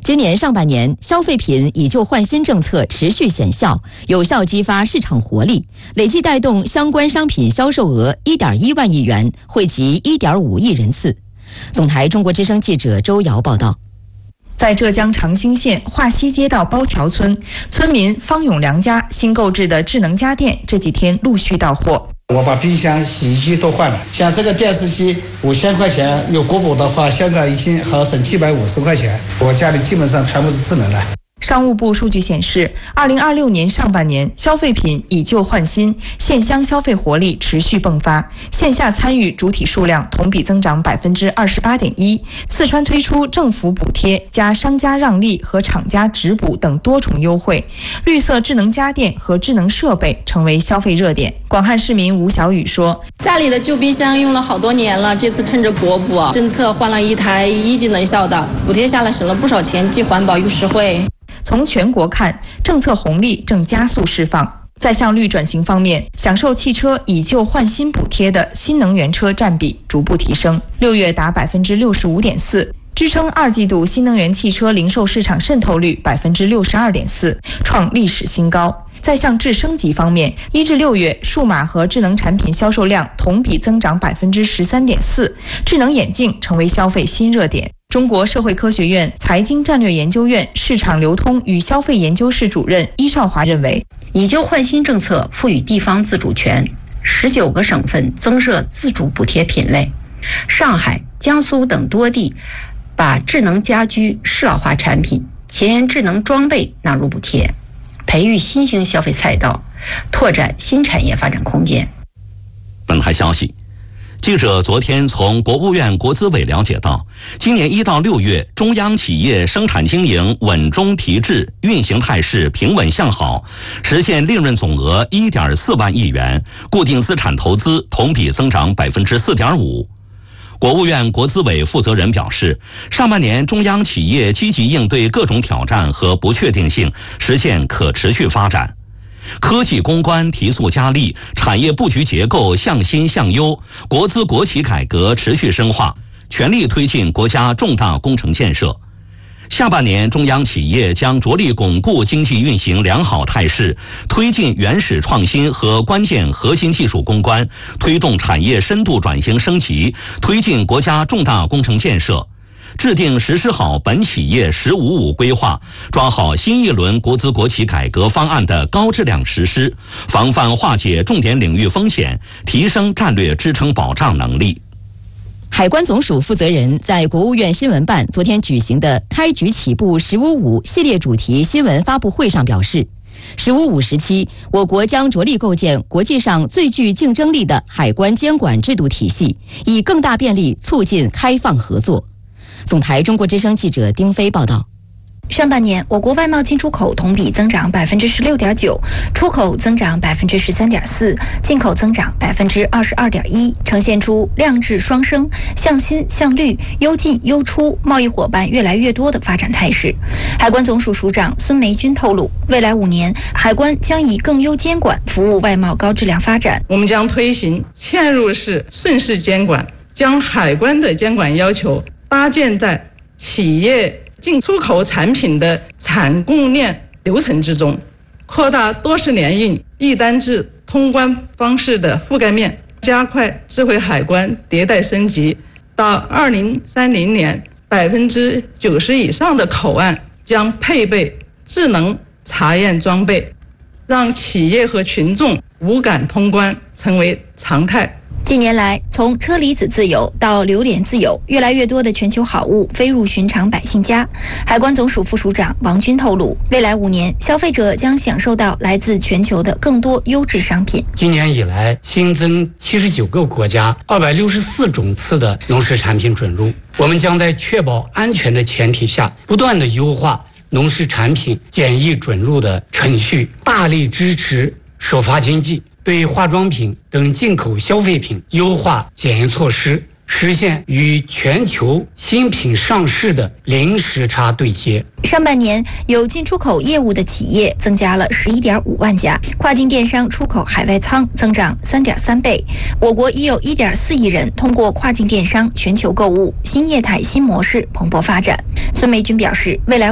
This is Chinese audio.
今年上半年，消费品以旧换新政策持续显效，有效激发市场活力，累计带动相关商品销售额1.1万亿元，惠及1.5亿人次。总台中国之声记者周瑶报道。 在浙江长兴县华西街道包桥村，村民方永良家新购置的智能家电这几天陆续到货。 我把冰箱、洗衣机都换了，像这个电视机5000块钱，有国补的话，现在已经好省750块钱。我家里基本上全部是智能了。 商务部数据显示，2026年上半年消费品以旧换新，县乡消费活力持续迸发，线下参与主体数量同比增长28.1%。四川推出政府补贴加商家让利和厂家直补等多重优惠，绿色智能家电和智能设备成为消费热点。广汉市民吴小雨说：“ 家里的旧冰箱用了好多年了，这次趁着国补政策换了一台1级能效的，补贴下来省了不少钱，既环保又实惠。” 从全国看，政策红利正加速释放。在向绿转型方面，享受汽车以旧换新补贴的新能源车占比逐步提升，6月达65.4%，支撑2季度新能源汽车零售市场渗透率62.4%，创历史新高。在向智升级方面，1至6月数码和智能产品销售量同比增长13.4%，智能眼镜成为消费新热点。中国社会科学院财经战略研究院市场流通与消费研究室主任伊少华认为， 以旧换新政策赋予地方自主权，19个省份增设自主补贴品类，上海、江苏等多地把智能家居适老化产品、前智能装备纳入补贴，培育新兴消费赛道，拓展新产业发展空间。 本台消息，记者昨天从国务院国资委了解到，今年1到6月，中央企业生产经营稳中提质，运行态势平稳向好，实现利润总额1.4万亿元，固定资产投资同比增长4.5%。国务院国资委负责人表示，上半年中央企业积极应对各种挑战和不确定性，实现可持续发展。科技攻关提速加力，产业布局结构向新向优，国资国企改革持续深化，全力推进国家重大工程建设。下半年，中央企业将着力巩固经济运行良好态势，推进原始创新和关键核心技术攻关，推动产业深度转型升级，推进国家重大工程建设。制定实施好本企业“15+5”规划，抓好新一轮国资国企改革方案的高质量实施，防范化解重点领域风险，提升战略支撑保障能力。 海关总署负责人在国务院新闻办昨天举行的开局起步“15+5”系列主题新闻发布会上表示，“15+5”时期，我国将着力构建国际上最具竞争力的海关监管制度体系，以更大便利促进开放合作。总台中国之声记者丁飞报道。 上半年，我国外贸进出口同比增长16.9%，出口增长13.4%，进口增长22.1%，呈现出量质双升、向新向绿、优进优出、贸易伙伴越来越多的发展态势。海关总署署长孙梅军透露，未来5年，海关将以更优监管服务外贸高质量发展。 我们将推行嵌入式顺势监管，将海关的监管要求搭建在企业进出口产品的产供链流程之中，扩大多式联运、一单制通关方式的覆盖面，加快智慧海关迭代升级。到2030年，90%以上的口岸将配备智能查验装备，让企业和群众无感通关成为常态。 近年来，从车厘子自由到榴莲自由，越来越多的全球好物飞入寻常百姓家。海关总署副署长王军透露，未来5年，消费者将享受到来自全球的更多优质商品。 今年以来，新增79个国家264种次的农事产品准入。我们将在确保安全的前提下，不断地优化农事产品检疫准入的程序，大力支持首发经济，对化妆品等进口消费品优化检验措施，实现与全球新品上市的零时差对接。 上半年有进出口业务的企业增加了11.5万家，跨境电商出口海外仓增长3.3倍。我国已有1.4亿人通过跨境电商全球购物，新业态新模式蓬勃发展。孙梅军表示，未来